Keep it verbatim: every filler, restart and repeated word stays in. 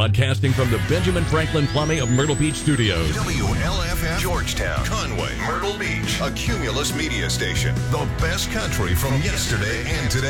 broadcasting from the Benjamin Franklin Plumbing of Myrtle Beach Studios. W L F F, Georgetown, Conway, Myrtle Beach, a Cumulus media station. The best country from yesterday and today.